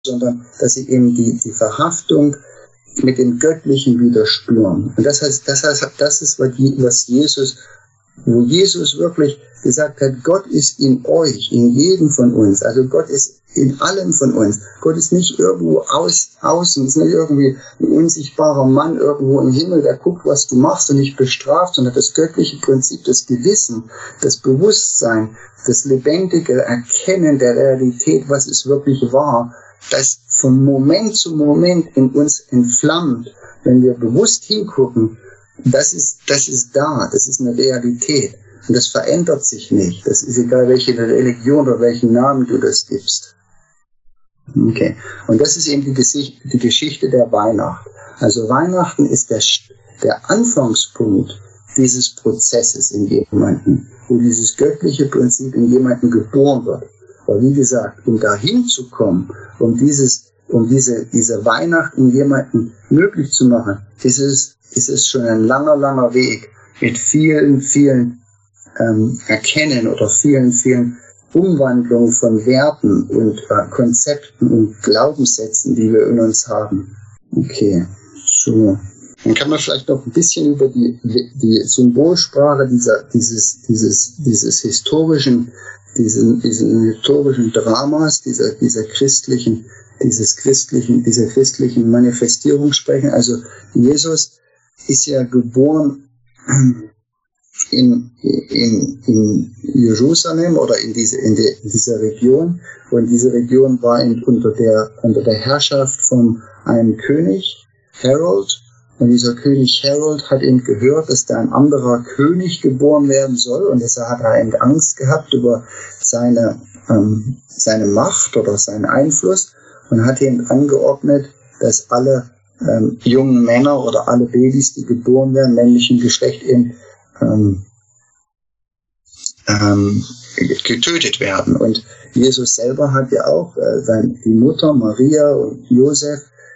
sondern dass sie eben die Verhaftung mit dem Göttlichen wieder spüren. Und das ist, wo Jesus wirklich gesagt hat, Gott ist in euch, in jedem von uns. Also Gott ist in allen von uns. Gott ist nicht irgendwo außen, ist nicht irgendwie ein unsichtbarer Mann irgendwo im Himmel, der guckt, was du machst und nicht bestraft, sondern das göttliche Prinzip, das Gewissen, das Bewusstsein, das lebendige Erkennen der Realität, was es wirklich war, das von Moment zu Moment in uns entflammt, wenn wir bewusst hingucken, das ist da, das ist eine Realität. Und das verändert sich nicht. Das ist egal, welche Religion oder welchen Namen du das gibst. Okay. Und das ist eben die Geschichte der Weihnacht. Also Weihnachten ist der Anfangspunkt dieses Prozesses in jemanden, wo dieses göttliche Prinzip in jemanden geboren wird. Aber wie gesagt, um dahin zu kommen, um diese Weihnacht in jemanden möglich zu machen, ist es schon ein langer Weg mit vielen Erkennen oder vielen Umwandlungen von Werten und Konzepten und Glaubenssätzen, die wir in uns haben. Okay, so. Dann kann man vielleicht noch ein bisschen über die Symbolsprache dieses historischen Dramas, dieser christlichen Manifestierung sprechen. Also Jesus ist ja geboren in Jerusalem oder in dieser Region, und diese Region war unter der Herrschaft von einem König, Harold, und dieser König Harold hat eben gehört, dass da ein anderer König geboren werden soll, und deshalb hat er eben Angst gehabt über seine Macht oder seinen Einfluss und hat eben angeordnet, dass alle jungen Männer oder alle Babys, die geboren werden, männlichen Geschlecht, eben getötet werden. Und Jesus selber hat ja auch die Mutter Maria und Josef,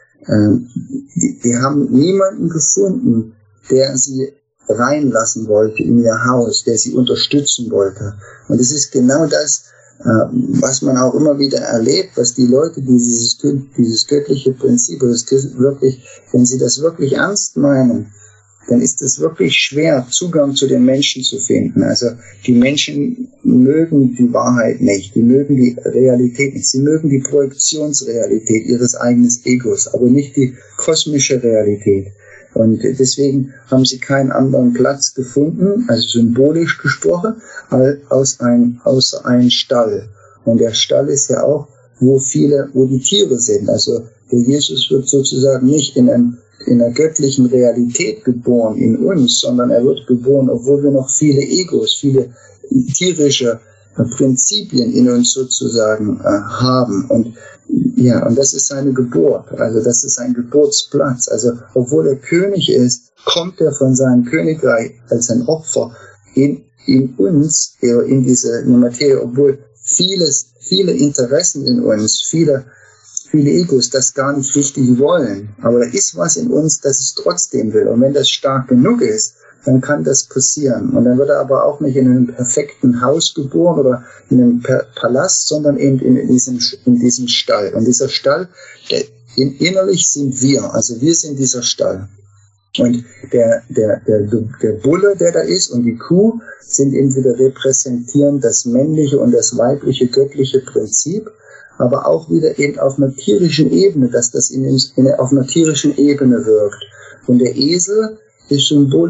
die haben niemanden gefunden, der sie reinlassen wollte in ihr Haus, der sie unterstützen wollte. Und es ist genau das, was man auch immer wieder erlebt, was die Leute, die dieses göttliche Prinzip, wenn sie das wirklich ernst meinen, dann ist es wirklich schwer, Zugang zu den Menschen zu finden. Also die Menschen mögen die Wahrheit nicht, die mögen die Realität nicht, sie mögen die Projektionsrealität ihres eigenen Egos, aber nicht die kosmische Realität. Und deswegen haben sie keinen anderen Platz gefunden, also symbolisch gesprochen, außer ein Stall. Und der Stall ist ja auch, wo die Tiere sind. Also der Jesus wird sozusagen nicht in einer göttlichen Realität geboren in uns, sondern er wird geboren, obwohl wir noch viele Egos, viele tierische Prinzipien in uns sozusagen haben. Und das ist seine Geburt, also das ist sein Geburtsplatz. Also obwohl er König ist, kommt er von seinem Königreich als ein Opfer in uns, in diese Materie, obwohl viele Interessen in uns, viele Egos das gar nicht richtig wollen. Aber da ist was in uns, das es trotzdem will. Und wenn das stark genug ist, dann kann das passieren. Und dann wird er aber auch nicht in einem perfekten Haus geboren oder in einem Palast, sondern eben in diesem Stall. Und dieser Stall, innerlich sind wir, also wir sind dieser Stall. Und der Bulle, der da ist, und die Kuh sind entweder repräsentieren das männliche und das weibliche göttliche Prinzip, aber auch wieder eben auf einer tierischen Ebene, dass das auf einer tierischen Ebene wirkt. Und der Esel ist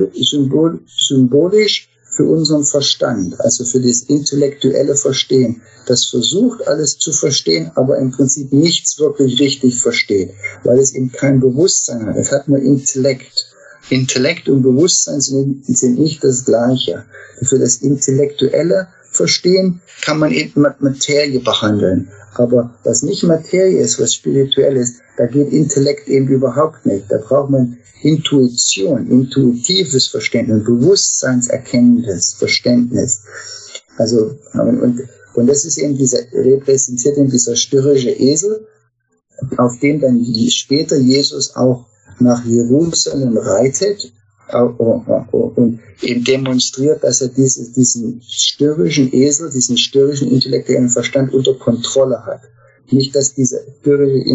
symbolisch für unseren Verstand, also für das intellektuelle Verstehen, das versucht, alles zu verstehen, aber im Prinzip nichts wirklich richtig versteht, weil es eben kein Bewusstsein hat. Es hat nur Intellekt. Intellekt und Bewusstsein sind nicht das Gleiche. Für das intellektuelle Verstehen kann man eben Materie behandeln. Aber was nicht Materie ist, was spirituell ist, da geht Intellekt eben überhaupt nicht. Da braucht man Intuition, intuitives Verständnis, bewusstseinserkennendes Verständnis. Also, und das ist eben repräsentiert eben dieser störrische Esel, auf dem dann später Jesus auch nach Jerusalem reitet und eben demonstriert, dass er diesen störrischen Esel, diesen störrischen intellektuellen Verstand unter Kontrolle hat. Nicht, dass diese Dürre